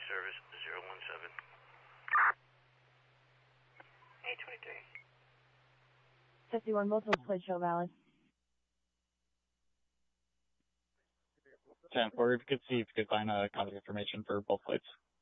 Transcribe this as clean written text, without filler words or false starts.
service 017. 823. 51 multiple plate show valid. 10-4, if you could see if you could find contact information for both plates.